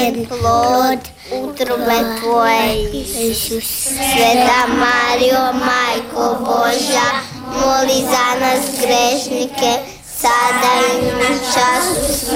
blagoslовljen plod utrobe Tvoje, Isus. Sveta Marijo, Majko Božja, moli za nas grešnike, sada i u času smrti